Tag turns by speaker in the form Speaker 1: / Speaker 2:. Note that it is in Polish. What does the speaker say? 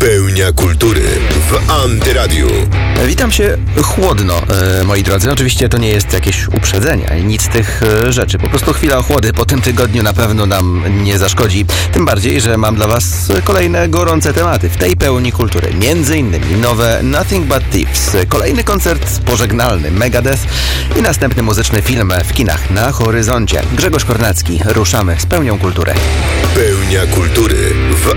Speaker 1: Pełnia kultury w Antyradiu.
Speaker 2: Witam się chłodno, moi drodzy. Oczywiście to nie jest jakieś uprzedzenie, nic z tych rzeczy. Po prostu chwila ochłody po tym tygodniu na pewno nam nie zaszkodzi. Tym bardziej, że mam dla Was kolejne gorące tematy w tej pełni kultury. Między innymi nowe Nothing But Thieves, kolejny koncert pożegnalny Megadeth i następny muzyczny film w kinach na horyzoncie. Grzegorz Kornacki, ruszamy z pełnią kultury.
Speaker 1: Pełnia kultury